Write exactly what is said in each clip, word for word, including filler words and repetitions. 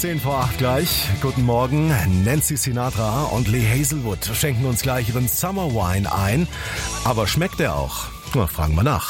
Zehn vor acht gleich. Guten Morgen. Nancy Sinatra und Lee Hazelwood schenken uns gleich ihren Summer Wine ein. Aber schmeckt er auch? Na, fragen wir nach.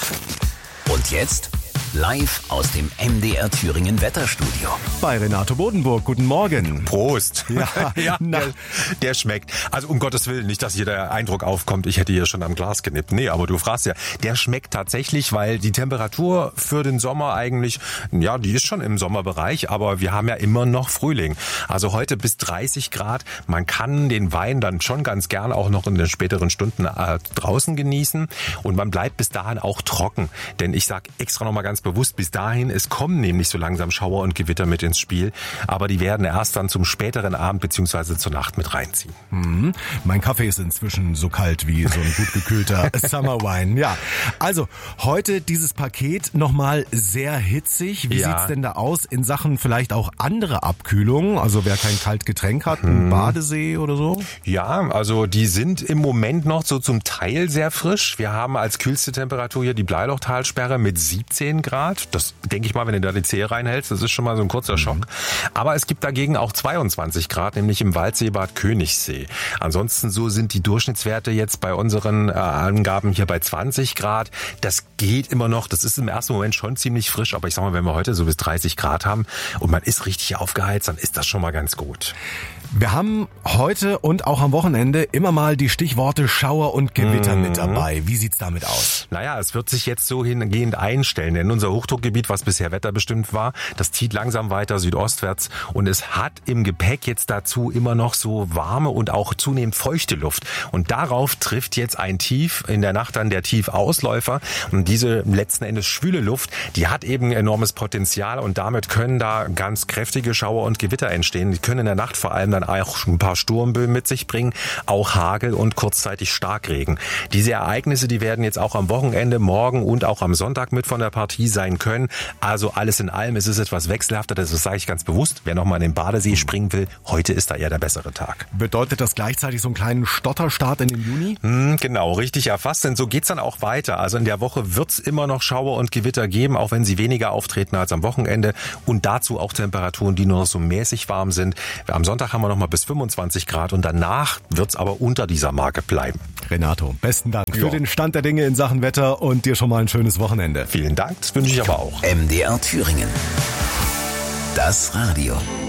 Und jetzt live aus dem M D R Thüringen Wetterstudio. Bei Renato Bodenburg. Guten Morgen. Prost. Ja, ja na. der, der schmeckt. Also um Gottes Willen, nicht, dass hier der Eindruck aufkommt, ich hätte hier schon am Glas genippt. Nee, aber du fragst ja, der schmeckt tatsächlich, weil die Temperatur für den Sommer eigentlich, ja, die ist schon im Sommerbereich, aber wir haben ja immer noch Frühling. Also heute bis dreißig Grad. Man kann den Wein dann schon ganz gern auch noch in den späteren Stunden äh, draußen genießen und man bleibt bis dahin auch trocken. Denn ich sag extra nochmal ganz bewusst bis dahin, es kommen nämlich so langsam Schauer und Gewitter mit ins Spiel, aber die werden erst dann zum späteren Abend bzw. zur Nacht mit reinziehen. Mhm. Mein Kaffee ist inzwischen so kalt wie so ein gut gekühlter Summer Wine. Ja, also heute dieses Paket nochmal sehr hitzig. Wie Ja. sieht's denn da aus in Sachen vielleicht auch andere Abkühlung? Also wer kein Kaltgetränk hat, ein Badesee oder so? Ja, also die sind im Moment noch so zum Teil sehr frisch. Wir haben als kühlste Temperatur hier die Bleilochtalsperre mit siebzehn Grad. Das denke ich mal, wenn du da die Zehe reinhältst, das ist schon mal so ein kurzer Schock. Aber es gibt dagegen auch zweiundzwanzig Grad, nämlich im Waldseebad Königssee. Ansonsten so sind die Durchschnittswerte jetzt bei unseren äh, Angaben hier bei zwanzig Grad. Das geht immer noch. Das ist im ersten Moment schon ziemlich frisch. Aber ich sag mal, wenn wir heute so bis dreißig Grad haben und man ist richtig aufgeheizt, dann ist das schon mal ganz gut. Wir haben heute und auch am Wochenende immer mal die Stichworte Schauer und Gewitter mit dabei. Wie sieht's damit aus? Naja, es wird sich jetzt so hingehend einstellen, denn unser Hochdruckgebiet, was bisher wetterbestimmt war, das zieht langsam weiter südostwärts und es hat im Gepäck jetzt dazu immer noch so warme und auch zunehmend feuchte Luft. Und darauf trifft jetzt ein Tief, in der Nacht dann der Tiefausläufer. Und diese letzten Endes schwüle Luft, die hat eben enormes Potenzial und damit können da ganz kräftige Schauer und Gewitter entstehen. Die können in der Nacht vor allem dann auch ein paar Sturmböen mit sich bringen, auch Hagel und kurzzeitig Starkregen. Diese Ereignisse, die werden jetzt auch am Wochenende, morgen und auch am Sonntag mit von der Partie sein können. Also alles in allem, es ist etwas wechselhafter, das sage ich ganz bewusst. Wer noch mal in den Badesee springen will, heute ist da eher der bessere Tag. Bedeutet das gleichzeitig so einen kleinen Stotterstart in den Juni? Hm, genau, richtig erfasst, denn so geht's dann auch weiter. Also in der Woche wird's immer noch Schauer und Gewitter geben, auch wenn sie weniger auftreten als am Wochenende und dazu auch Temperaturen, die nur noch so mäßig warm sind. Am Sonntag haben wir noch mal bis fünfundzwanzig Grad und danach wird's aber unter dieser Marke bleiben. Renato, besten Dank Ja. für den Stand der Dinge in Sachen Wetter und dir schon mal ein schönes Wochenende. Vielen Dank, das wünsche ich aber auch. M D R Thüringen. Das Radio.